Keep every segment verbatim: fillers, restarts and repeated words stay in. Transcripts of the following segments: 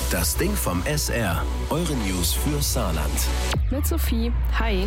Das Ding vom S R. Eure News für Saarland. Mit Sophie. Hi.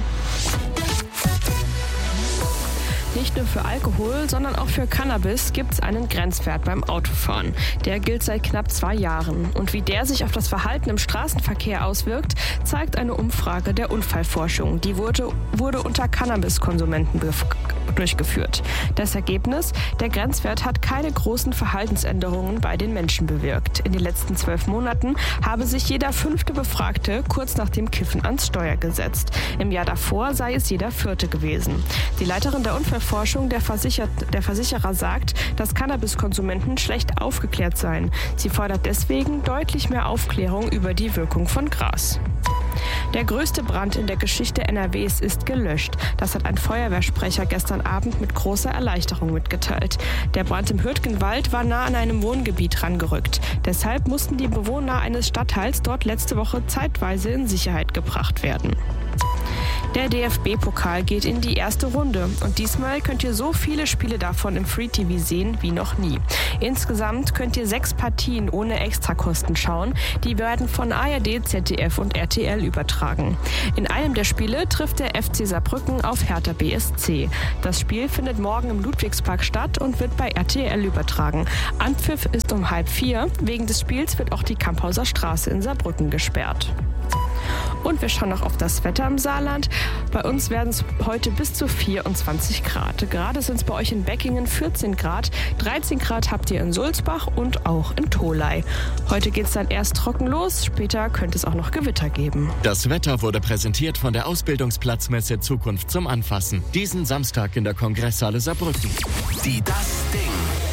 Nicht nur für Alkohol, sondern auch für Cannabis gibt es einen Grenzwert beim Autofahren. Der gilt seit knapp zwei Jahren. Und wie der sich auf das Verhalten im Straßenverkehr auswirkt, zeigt eine Umfrage der Unfallforschung. Die wurde, wurde unter Cannabiskonsumenten durchgeführt. Das Ergebnis: Der Grenzwert hat keine großen Verhaltensänderungen bei den Menschen bewirkt. In den letzten zwölf Monaten habe sich jeder fünfte Befragte kurz nach dem Kiffen ans Steuer gesetzt. Im Jahr davor sei es jeder vierte gewesen. Die Leiterin der Unfallforschung Der, Versicher- der Versicherer sagt, dass Cannabiskonsumenten schlecht aufgeklärt seien. Sie fordert deswegen deutlich mehr Aufklärung über die Wirkung von Gras. Der größte Brand in der Geschichte N R Ws ist gelöscht. Das hat ein Feuerwehrsprecher gestern Abend mit großer Erleichterung mitgeteilt. Der Brand im Hürtgenwald war nah an einem Wohngebiet rangerückt. Deshalb mussten die Bewohner eines Stadtteils dort letzte Woche zeitweise in Sicherheit gebracht werden. Der D F B-Pokal geht in die erste Runde und diesmal könnt ihr so viele Spiele davon im Free-T V sehen wie noch nie. Insgesamt könnt ihr sechs Partien ohne Extrakosten schauen. Die werden von A R D, Z D F und R T L übertragen. In einem der Spiele trifft der F C Saarbrücken auf Hertha B S C. Das Spiel findet morgen im Ludwigspark statt und wird bei R T L übertragen. Anpfiff ist um halb vier. Wegen des Spiels wird auch die Kamphauser Straße in Saarbrücken gesperrt. Und wir schauen noch auf das Wetter im Saarland. Bei uns werden es heute bis zu vierundzwanzig Grad. Gerade sind es bei euch in Beckingen vierzehn Grad. dreizehn Grad habt ihr in Sulzbach und auch in Tholey. Heute geht es dann erst trocken los, später könnte es auch noch Gewitter geben. Das Wetter wurde präsentiert von der Ausbildungsplatzmesse Zukunft zum Anfassen. Diesen Samstag in der Kongresshalle Saarbrücken. Die Das Ding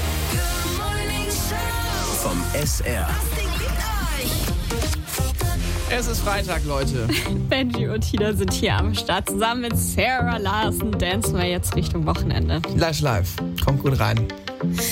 vom S R. Es ist Freitag, Leute. Benji und Tina sind hier am Start. Zusammen mit Sarah Larsen dancen wir jetzt Richtung Wochenende. Gleich live. Kommt gut rein.